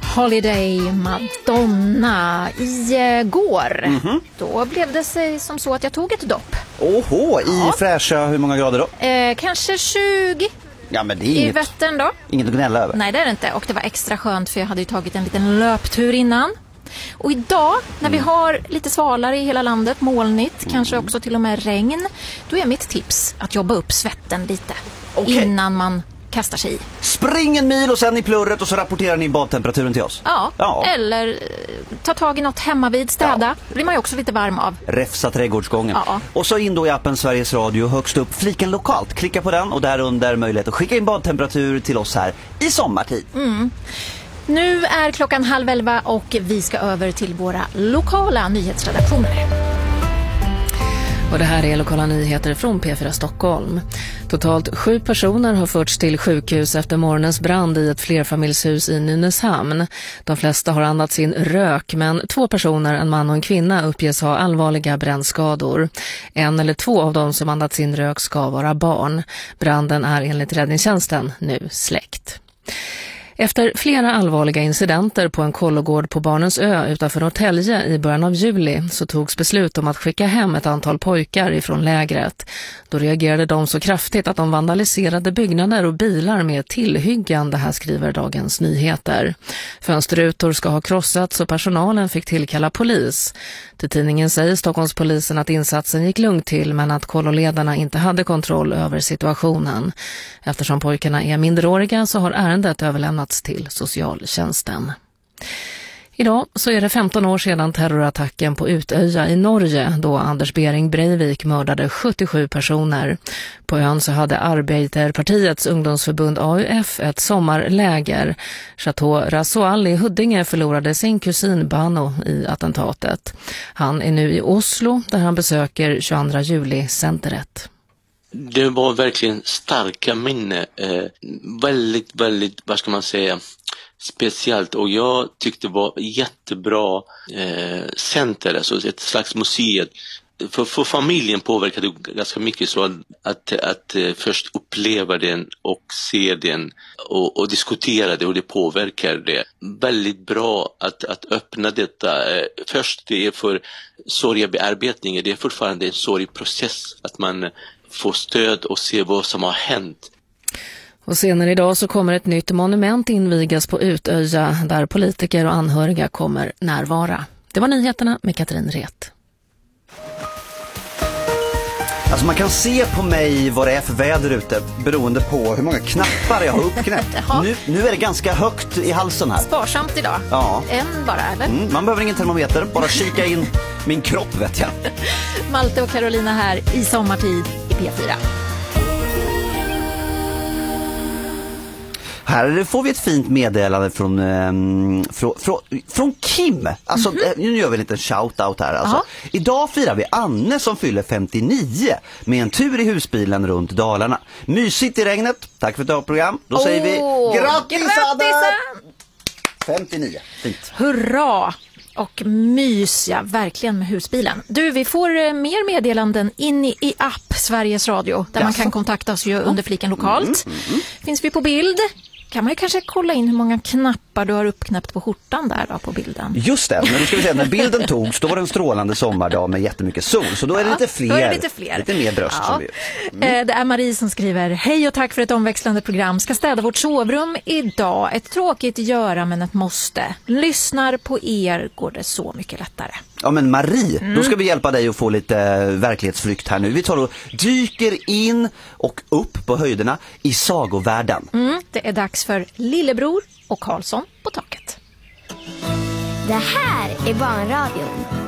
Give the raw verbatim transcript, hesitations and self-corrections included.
Holiday Madonna igår. Mm-hmm. Då blev det sig som så att jag tog ett dopp. Oho, i ja. fräscha, hur många grader då? Eh, kanske tjugo. Ja, men det är i inget, Vättern då. Inget att gnälla över. Nej, det är det inte. Och det var extra skönt för jag hade ju tagit en liten löptur innan. Och idag, när mm. vi har lite svalare i hela landet, molnigt, mm. kanske också till och med regn, då är mitt tips att jobba upp svetten lite okay. innan man kastar sig i. Spring en mil och sen i plurret och så rapporterar ni badtemperaturen till oss. Ja, ja. Eller eh, ta tag i något hemma vid städa. Ja. Det blir man ju också lite varm av. Räfsa trädgårdsgången. Ja. Och så in då i appen Sveriges Radio, högst upp fliken lokalt. Klicka på den och där under möjlighet att skicka in badtemperatur till oss här i sommartid. Mm. Nu är klockan halv elva och vi ska över till våra lokala nyhetsredaktioner. Och det här är lokala nyheter från P fyra Stockholm. Totalt sju personer har förts till sjukhus efter morgonens brand i ett flerfamiljshus i Nynäshamn. De flesta har andats in rök, men två personer, en man och en kvinna, uppges ha allvarliga brännskador. En eller två av dem som andats in rök ska vara barn. Branden är enligt räddningstjänsten nu släckt. Efter flera allvarliga incidenter på en kollogård på Barnens ö utanför Norrtälje i början av juli så togs beslut om att skicka hem ett antal pojkar ifrån lägret. Då reagerade de så kraftigt att de vandaliserade byggnader och bilar med tillhyggen, det här skriver Dagens Nyheter. Fönsterrutor ska ha krossats och personalen fick tillkalla polis. Till tidningen säger Stockholmspolisen att insatsen gick lugnt till men att kolloledarna inte hade kontroll över situationen. Eftersom pojkarna är minderåriga så har ärendet överlämnats till socialtjänsten. Idag så är det femton år sedan terrorattacken på Utöja i Norge då Anders Behring Breivik mördade sjuttiosju personer. På ön så hade Arbeiderpartiets ungdomsförbund A U F ett sommarläger. Chateau Rasoal i Huddinge förlorade sin kusin Bano i attentatet. Han är nu i Oslo där han besöker tjugoandra juli-centret. Det var verkligen starka minne. Eh, väldigt, väldigt, vad ska man säga, speciellt. Och jag tyckte det var jättebra eh, center, alltså ett slags museum. För, för familjen påverkade det ganska mycket så att, att, att eh, först uppleva den och se den och, och diskutera det och det påverkar det. Väldigt bra att, att öppna detta. Eh, först det är för sorgebearbetningen, det är fortfarande en sorgprocess att man få stöd och se vad som har hänt. Och senare idag så kommer ett nytt monument invigas på Utöja där politiker och anhöriga kommer närvara. Det var nyheterna med Katrin Ret. Alltså man kan se på mig vad det är för väder ute beroende på hur många knappar jag har uppknäppt. nu, nu är det ganska högt i halsen här. Sparsamt idag. Ja. En bara, eller? Mm, man behöver ingen termometer, bara kika in min kropp, vet jag. Malte och Carolina här i sommartid i P fyra. Här får vi ett fint meddelande från, um, från, från, från Kim. Alltså, mm-hmm. Nu gör vi en liten shout-out här. Alltså. Idag firar vi Anne som fyller femtionio med en tur i husbilen runt Dalarna. Mysigt i regnet. Tack för ett bra program. Då oh, säger vi grattis, Anne! femtionio. Fint. Hurra! Och mysiga verkligen med husbilen. Du, vi får mer meddelanden in i, i app Sveriges Radio där yes. man kan kontakta oss ju under fliken lokalt. Mm, mm, mm. Finns vi på bild? Kan man ju kanske kolla in hur många knappar du har uppknäppt på skjortan där då på bilden. Just det, men då ska vi säga när bilden togs då var det en strålande sommardag med jättemycket sol. Så då är det, ja, lite, fler, då är det lite fler. Lite mer bröst. Ja. Som vi, mm. Det är Marie som skriver: hej och tack för ett omväxlande program. Ska städa vårt sovrum idag. Ett tråkigt göra men ett måste. Lyssnar på er går det så mycket lättare. Ja men Marie, mm. då ska vi hjälpa dig att få lite verklighetsflykt här nu. Vi tar och dyker in och upp på höjderna i sagovärlden. Mm, det är dags för Lillebror och Karlsson på taket. Det här är Barnradion.